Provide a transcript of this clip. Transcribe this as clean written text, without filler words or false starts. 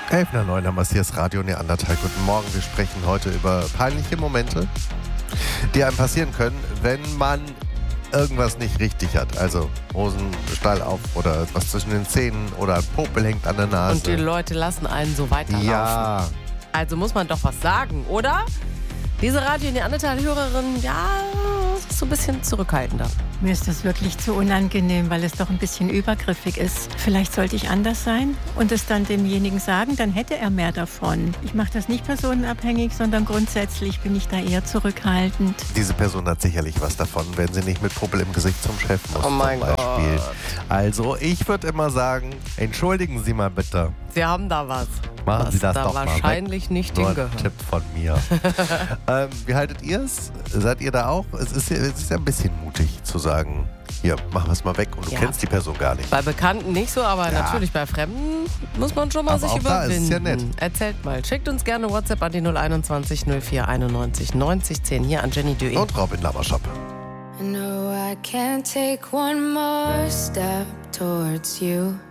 11:09 haben wir es, hier ist Radio Neandertal. Guten Morgen, wir sprechen heute über peinliche Momente, die einem passieren können, wenn man irgendwas nicht richtig hat. Also Hosenstall auf oder was zwischen den Zähnen oder ein Popel hängt an der Nase. Und die Leute lassen einen so weiterlaufen. Ja. Also muss man doch was sagen, oder? Diese Radio Neandertal-Hörerin, ja, ist so ein bisschen zurückhaltender. Mir ist das wirklich zu unangenehm, weil es doch ein bisschen übergriffig ist. Vielleicht sollte ich anders sein und es dann demjenigen sagen, dann hätte er mehr davon. Ich mache das nicht personenabhängig, sondern grundsätzlich bin ich da eher zurückhaltend. Diese Person hat sicherlich was davon, wenn sie nicht mit Popel im Gesicht zum Chef muss, Oh mein zum Beispiel. Gott. Also ich würde immer sagen, entschuldigen Sie mal bitte. Sie haben da was. Machen was Sie das da doch mal wahrscheinlich nicht Nur ein hingehört. Tipp von mir. Wie haltet ihr es? Seid ihr da auch? Es ist ja ein bisschen mutig zu sagen, hier, machen wir es mal weg und du Ja. kennst die Person gar nicht. Bei Bekannten nicht so, aber Ja. natürlich bei Fremden muss man schon mal Aber sich auch da überwinden. ist es ja nett. Erzählt mal. Schickt uns gerne WhatsApp an die 021 04 91 90 10 hier an Jenny Döe. Und Robin Labershop. I know I can't take one more step towards you.